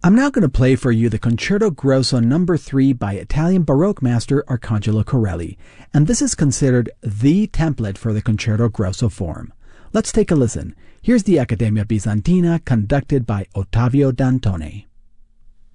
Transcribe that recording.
I'm now going to play for you the Concerto Grosso No. 3 by Italian Baroque master Arcangelo Corelli, and this is considered the template for the Concerto Grosso form. Let's take a listen. Here's the Accademia Bizantina conducted by Ottavio Dantone.